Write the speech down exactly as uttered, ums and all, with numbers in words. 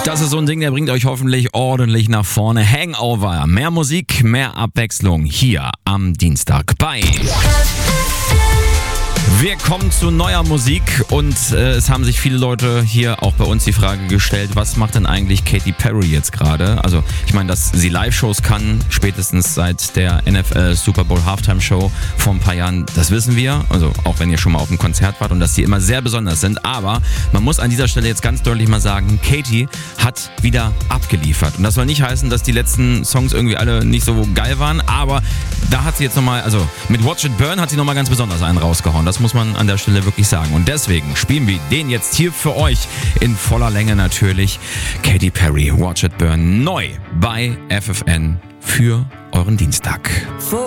Das ist so ein Ding, der bringt euch hoffentlich ordentlich nach vorne. Hangover, mehr Musik, mehr Abwechslung hier am Dienstag bei. Wir kommen zu neuer Musik und äh, es haben sich viele Leute hier auch bei uns die Frage gestellt, was macht denn eigentlich Katy Perry jetzt gerade? Also ich meine, dass sie Live-Shows kann, spätestens seit der N F L Super Bowl Halftime Show vor ein paar Jahren, das wissen wir, also auch wenn ihr schon mal auf einem Konzert wart und dass die immer sehr besonders sind, aber man muss an dieser Stelle jetzt ganz deutlich mal sagen, Katy hat wieder abgeliefert und das soll nicht heißen, dass die letzten Songs irgendwie alle nicht so geil waren, aber da hat sie jetzt nochmal, also mit Watch It Burn hat sie nochmal ganz besonders einen rausgehauen, das muss man an der Stelle wirklich sagen. Und deswegen spielen wir den jetzt hier für euch in voller Länge natürlich. Katy Perry, Watch It Burn, neu bei F F N für euren Dienstag.